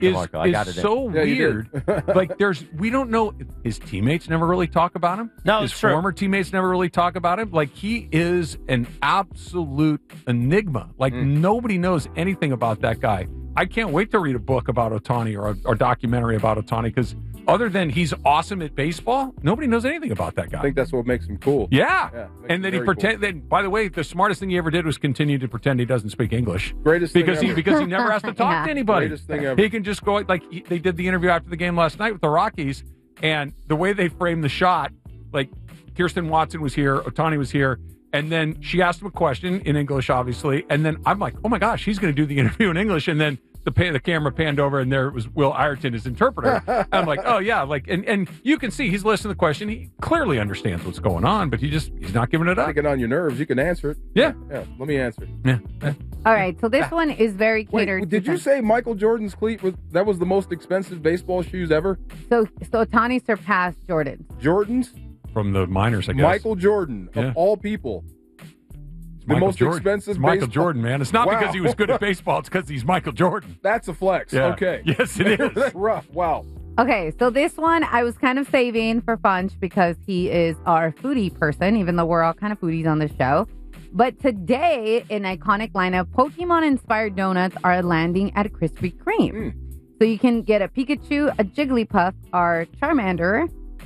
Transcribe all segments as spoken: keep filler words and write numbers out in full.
is, Marco. I is got it so in. Yeah, you weird. Like, there's, we don't know. His teammates never really talk about him. No, his it's true. former teammates never really talk about him. Like, he is an absolute enigma. Like, Mm. nobody knows anything about that guy. I can't wait to read a book about Ohtani or a or documentary about Ohtani because other than he's awesome at baseball, nobody knows anything about that guy. I think that's what makes him cool. Yeah. Yeah, makes and him then he very pretend. Then, by the way, the smartest thing he ever did was continue to pretend he doesn't speak English. Greatest thing because he ever. because he never has to talk Yeah. to anybody. Greatest thing ever. He can just go like he, they did the interview after the game last night with the Rockies, and the way they framed the shot, like Kirsten Watson was here, Ohtani was here, and then she asked him a question in English, obviously, and then I'm like, oh my gosh, he's going to do the interview in English, and then. The, pa- the camera panned over, and there was Will Ireton, his interpreter. I'm like, oh yeah, like, and, and you can see he's listening to the question. He clearly understands what's going on, but he just he's not giving it up. Get on your nerves. You can answer it. Yeah, Yeah. Let me answer it. yeah. yeah. All right, so this one is very Wait, catered. did to you say Michael Jordan's cleat was that was the most expensive baseball shoes ever? so? So Tani surpassed Jordan. Jordan's? From the minors, I guess. Michael Jordan, Yeah. of all people. It's the Michael most Jordan. expensive It's Michael baseball- Jordan, man. It's not Wow. because he was good at baseball. It's because he's Michael Jordan. That's a flex. Yeah. Okay. Yes, it is. Rough. Wow. Okay, so this one I was kind of saving for Funch because he is our foodie person, even though we're all kind of foodies on the show. But today, an iconic line of Pokemon-inspired donuts are landing at Krispy Kreme. Mm. So you can get a Pikachu, a Jigglypuff, or Charmander,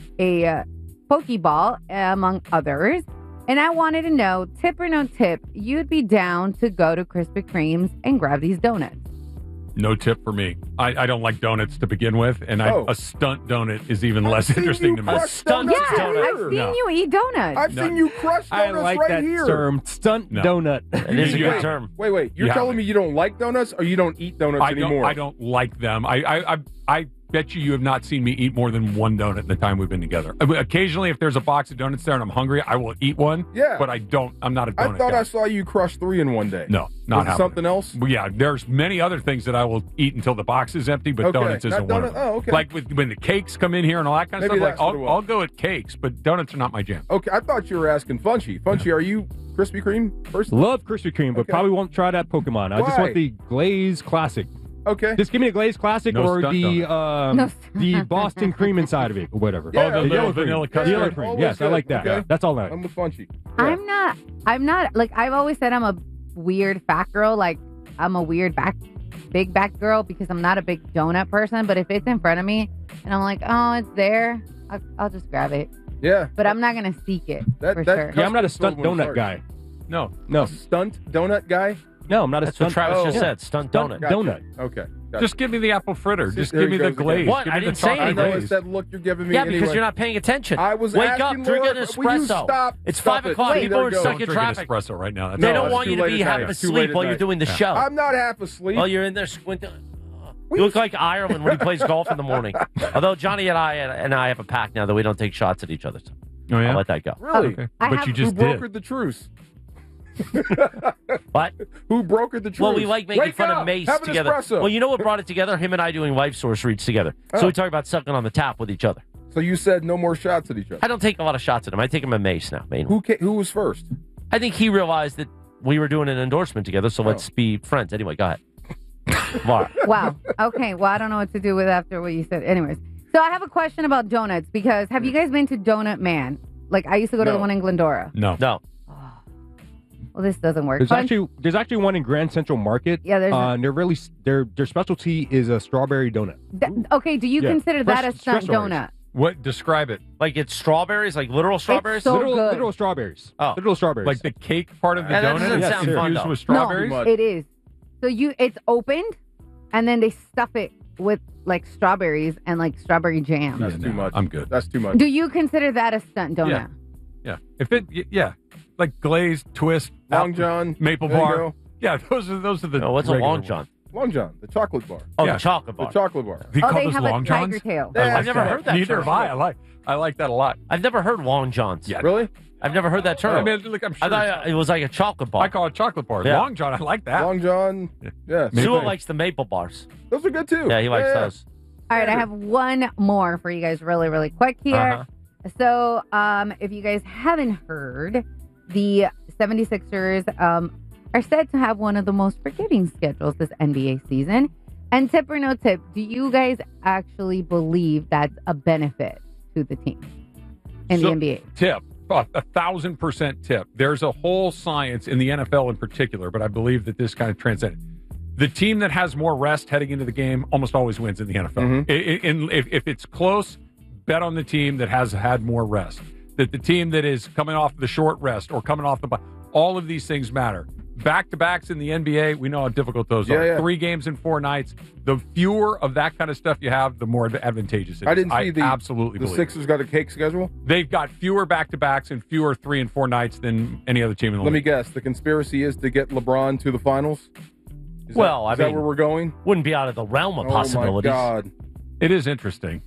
a uh, Pokeball, among others. And I wanted to know, tip or no tip, you'd be down to go to Krispy Kreme's and grab these donuts. No tip for me. I, I don't like donuts to begin with, and I, Oh. a stunt donut is even I've less seen interesting you to me. crush stunt donuts Yeah, donut. right I've here. seen No. you eat donuts. I've No. seen you crush I donuts like right that here. term, stunt No. donut. It is a You- good term. Wait, wait. You're You telling haven't. me you don't like donuts or you don't eat donuts I don't. anymore? I don't like them. I, I, I, I bet you you have not seen me eat more than one donut in the time we've been together. I mean, occasionally, if there's a box of donuts there and I'm hungry, I will eat one. Yeah. But I don't. I'm not a I donut thought guy. I saw you crush three in one day. No, not Was it happening. something else? Well, yeah, there's many other things that I will eat until the box is empty, but Okay, donuts isn't not one of donut- them. oh, okay. Like with, when the cakes come in here and all that kind of Maybe stuff, that's like what it I'll, was. I'll go at cakes, but donuts are not my jam. Okay, I thought you were asking Funchy. Funchy, are you Krispy Kreme person? Love Krispy Kreme, but Okay. probably won't try that Pokemon. I just Why? want the Glaze Classic. Okay. Just give me a Glaze Classic No or stunt the um, No the Boston cream inside of it or whatever. Yeah, oh, the okay. little yellow cream. vanilla The custard. yellow Yeah, cream. always Yes, I good. like that. Okay. That's all I I'm with Funchy. Yeah. I'm not, I'm not, like, I've always said I'm a weird fat girl. Like, I'm a weird back, big back girl because I'm not a big donut person. But if it's in front of me and I'm like, oh, it's there, I'll, I'll just grab it. Yeah. But I'm not going to seek it That- for that sure. Yeah, I'm not a Custard's stunt filled with donut heart. guy. No, No, Stunt donut guy? no, I'm not a That's what stunt. Travis Oh. just Yeah. said. Stunt Stunt donut. Gotcha. donut. Okay. Gotcha. just give me the apple fritter. See, Just there give he me the goes again. glaze. What? Give I me didn't the say chocolate I know anything. it's glaze. that look you're giving me Yeah, anyway. because you're not paying attention. I was Wake asking up, drink Laura, an will you espresso. stop? It's Stop five it. o'clock. See, People there are it goes. stuck Don't in drink an traffic. espresso right now. That's They No, don't it's want too you to late be at having night. to Too late sleep at while you're night. doing the Yeah. show. I'm not half asleep. Oh, you're in there squinting. You look like Ireland when he plays golf in the morning. Although Johnny and I and I have a pact now that we don't take shots at each other. So Oh yeah. I'll let that go. Really? Okay. I But have- you Who just did. brokered the truce? What? Who brokered the truce? Well, we like making Wake fun up. of Mace Have an together. espresso. Well, you know what brought it together? Him and I doing life source reads together. Oh. So we talk about sucking on the tap with each other. So you said no more shots at each other. I don't take a lot of shots at him. I take him at Mace now, mainly. Who ca- who was first? I think he realized that we were doing an endorsement together, so let's be friends. Anyway, go ahead. Laura. Wow. Okay. Well, I don't know what to do with after what you said. Anyways, so I have a question about donuts because have you guys been to Donut Man? Like I used to go to No. the one in Glendora. No. No. Well, this doesn't work. There's Fun- actually there's actually one in Grand Central Market. Yeah, there's a- Uh, and they're really their their specialty is a strawberry donut. Th- okay. Do you Yeah. consider that Fresh- a stunt fresh strawberries. donut? What? Describe it. Like it's strawberries, like literal strawberries? so literal, good. literal strawberries. Oh. Literal strawberries. Like the cake part of the Yeah, that donut doesn't is sound fun, infused though. with strawberries? No, it is. So you, it's opened, and then they stuff it with like strawberries and like strawberry jam. That's Yeah, too no, much. I'm good. That's too much. Do you consider that a stunt donut? Yeah. Yeah. If it, y- yeah, like glazed, twist, Long apple- John, maple there you bar. go. Yeah, those are those are the. No, what's a regular long ones. john? Long John, the chocolate bar. Oh, Yeah. the chocolate The bar. chocolate bar. Do you Oh, call they those have long a johns? tiger tail. Yeah, I like I've never that. heard that Neither term. have I. I like I like that a lot. I've never heard long johns. Yeah. Really? I've never heard that term. I mean, look, I'm sure. I thought it's- it was like a chocolate bar. I call it chocolate bar. Yeah. Long john, I like that. Long John. Yeah. Maybe- Sewell likes the maple bars. Those are good too. Yeah, he likes yeah. those. All right, I have one more for you guys, really, really quick here. Uh-huh. So, um, if you guys haven't heard, the seventy-sixers um, are said to have one of the most forgiving schedules this N B A season. And tip or no tip, do you guys actually believe that's a benefit to the team in So, the N B A? Tip. A, a thousand percent tip. There's a whole science in the N F L in particular, but I believe that this kind of transcended. The team that has more rest heading into the game almost always wins in the N F L. Mhm. I- I- in- if, if it's close, bet on the team that has had more rest. That the team that is coming off the short rest or coming off the bu- all of these things matter. Back-to-backs in the N B A, we know how difficult those Yeah, are. yeah. Three games in four nights. The fewer of that kind of stuff you have, the more advantageous it is. I didn't see the absolutely the believe it. Sixers got a cake schedule. They've got fewer back-to-backs and fewer three and four nights than any other team in the Let me league. guess. The conspiracy is to get LeBron to the finals. Is Well, that, I is that mean- where we're going? Wouldn't be out of the realm of Oh possibilities. my God! It is interesting.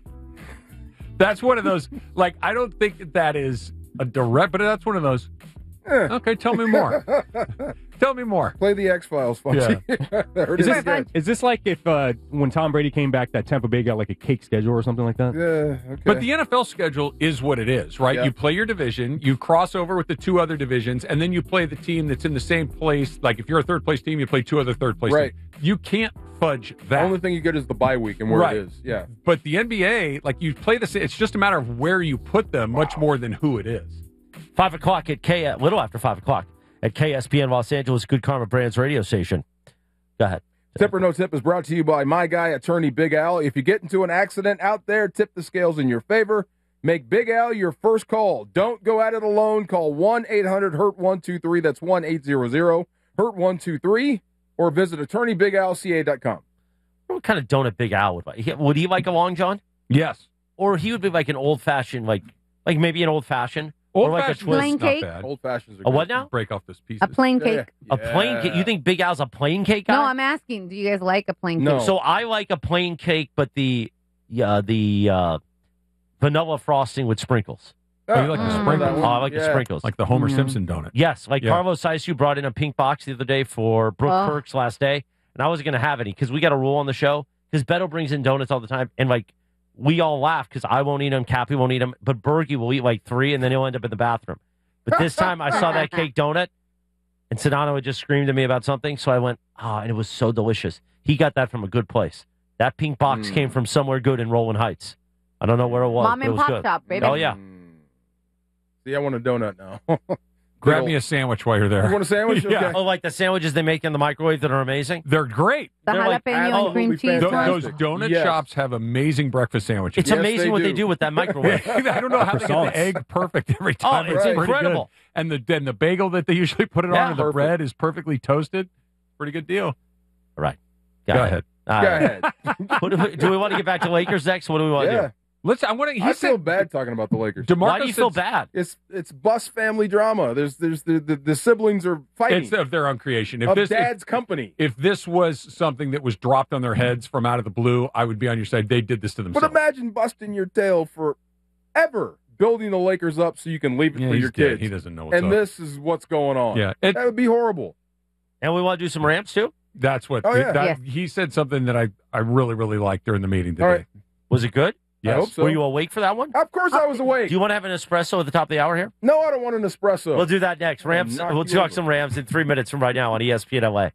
That's one of those, like, I don't think that that is a direct, but that's one of those. Eh. Okay, tell me more. Tell me more. Play the X Files, Funky. there it Is is. this, again. is this like if uh, when Tom Brady came back, that Tampa Bay got like a cake schedule or something like that? Yeah, okay. But the N F L schedule is what it is, right? Yeah. You play your division, you cross over with the two other divisions, and then you play the team that's in the same place. Like if you're a third place team, you play two other third place Right. teams. You can't fudge the that. only thing you get is the bye week and where Right. it is. Yeah. But the N B A, like you play the same, it's just a matter of where you put them, much more than who it is. Five o'clock at K. A little after five o'clock at K S P N Los Angeles, Good Karma Brands radio station. Go ahead. Tip or no tip is brought to you by my guy, attorney Big Al. If you get into an accident out there, tip the scales in your favor. Make Big Al your first call. Don't go at it alone. Call one eight hundred hurt one two three. That's one eight hundred hurt one two three. Or visit attorney big al c a dot com. What kind of donut Big Al would like? He- Would he like a Long John? Yes. Or he would be like an old fashioned, like like maybe an old fashioned? Or like a Old-fashioned twist? Plain is not cake? bad. Old fashions are A good. what now? Break off this piece. A plain Yeah, cake? yeah. A plain cake? You think Big Al's a plain cake guy? No, I'm asking. Do you guys like a plain No. cake? So I like a plain cake, but the uh, the uh, vanilla frosting with sprinkles. Oh, you like the Mm. sprinkles? Oh, I like the Yeah. sprinkles. Like the Homer Mhm. Simpson donut. Yes, like Yeah. Carlos Saisu brought in a pink box the other day for Brooke Oh. Kirk's last day, and I wasn't going to have any because we got a rule on the show because Beto brings in donuts all the time, and like we all laugh because I won't eat them, Cappy won't eat them, but Bergie will eat like three, and then he'll end up in the bathroom. But this time I saw that cake donut, and Sedano had just screamed at me about something, so I went, ah, and it was so delicious. He got that from a good place. That pink box Mm. came from somewhere good in Rolling Heights. I don't know where it was. Mom but it and was Pop good. Shop, baby. Oh, yeah. Mm. See, I want a donut now. Grab Good me a sandwich while you're You there. want a sandwich? Yeah. Okay. Oh, like the sandwiches they make in the microwave that are amazing? They're great. The They're like jalapeno and cream absolutely cheese Tho- fantastic. one? those donut Yes. shops have amazing breakfast sandwiches. It's Yes, amazing they what they do. do with that microwave. I don't know how they get Croissants. the egg perfect every Oh, time. it's but pretty incredible. good. And the then the bagel that they usually put it Yeah. on, and the Perfect. bread is perfectly toasted. Pretty good deal. All right. Go, ahead. All Go right. ahead. What do, we, do we want to get back to Lakers next? What do we want to Yeah. do? Let's. I want to. He I said feel bad talking about the Lakers. DeMarcus Why do you feel said- bad? It's it's bus family drama. There's there's the the, the siblings are fighting It's of their own creation. If of this if, dad's company. if this was something that was dropped on their heads from out of the blue, I would be on your side. They did this to But themselves. imagine busting your tail forever, building the Lakers up so you can leave it Yeah, for he's your dead. kids. He doesn't know what's and up. this is what's going on. Yeah, it, That would be horrible. And we want to do some ramps too? that's what. Oh, yeah. that, Yes. He said something that I I really really liked during the meeting today. All right. Was it good? Yes. I hope so. Were you awake for that one? Of course I was awake. Do you want to have an espresso at the top of the hour here? No, I don't want an espresso. We'll do that next. Rams. knock We'll you talk over. some Rams in three minutes from right now on E S P N L A.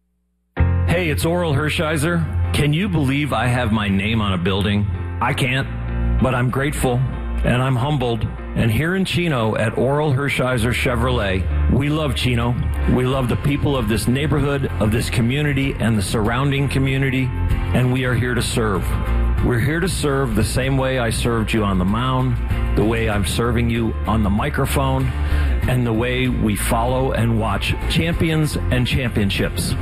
Hey, it's Oral Hershiser. Can you believe I have my name on a building? I can't, but I'm grateful and I'm humbled. And here in Chino at Oral Hershiser Chevrolet, we love Chino. We love the people of this neighborhood, of this community, and the surrounding community, and we are here to serve. We're here to serve the same way I served you on the mound, the way I'm serving you on the microphone, and the way we follow and watch champions and championships.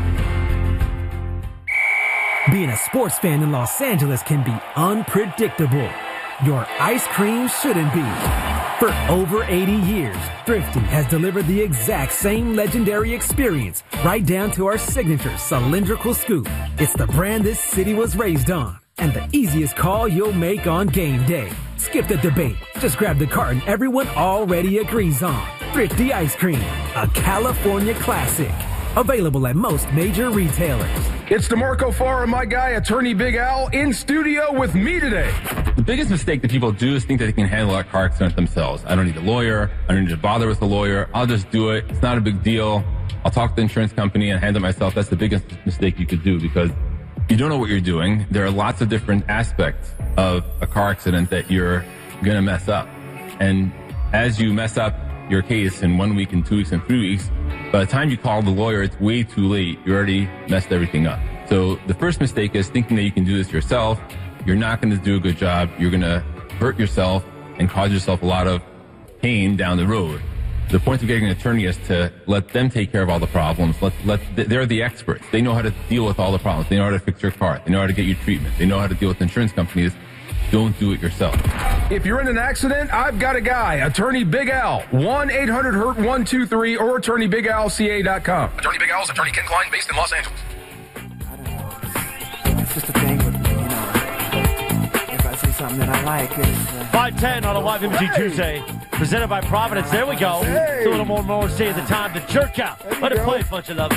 Being a sports fan in Los Angeles can be unpredictable. Your ice cream shouldn't be. For over eighty years, Thrifty has delivered the exact same legendary experience right down to our signature cylindrical scoop. It's the brand this city was raised on and the easiest call you'll make on game day. Skip the debate. Just grab the carton everyone already agrees on. Thrifty Ice Cream, a California classic. Available at most major retailers. It's DeMarco Farr and my guy, attorney Big Al, in studio with me today. The biggest mistake that people do is think that they can handle a car accident themselves. I don't need a lawyer. I don't need to bother with a lawyer. I'll just do it. It's not a big deal. I'll talk to the insurance company and handle it myself. That's the biggest mistake you could do because you don't know what you're doing. There are lots of different aspects of a car accident that you're going to mess up. And as you mess up your case in one week and two weeks and three weeks, by the time you call the lawyer, it's way too late. You already messed everything up. So the first mistake is thinking that you can do this yourself. You're not going to do a good job. You're going to hurt yourself and cause yourself a lot of pain down the road. The point of getting an attorney is to let them take care of all the problems. Let, let, they're the experts. They know how to deal with all the problems. They know how to fix your car. They know how to get you treatment. They know how to deal with insurance companies. Don't do it yourself. If you're in an accident, I've got a guy. Attorney Big Al. one eight hundred hurt one two three or attorney big al c a dot com. Attorney Big Al is Attorney Ken Klein, based in Los Angeles. I don't know. It's just a thing with, you know, if I see something that I like, it's... Uh, five ten on a live M G Hey. Tuesday, presented by Providence. There we go. Hey. It's a little more more say at the time to jerk out. There you Let it go. play, bunch of love.